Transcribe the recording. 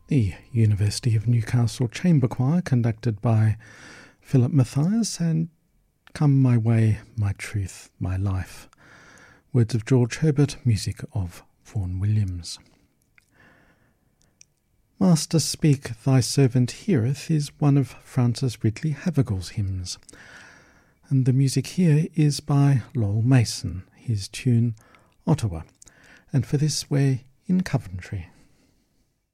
the University of Newcastle Chamber Choir, conducted by Philip Matthias, and Come My Way, My Truth, My Life. Words of George Herbert, music of Vaughan Williams. Master Speak, Thy Servant Heareth is one of Francis Ridley Havergal's hymns, and the music here is by Lowell Mason, his tune Ottawa, and for this we're in Coventry.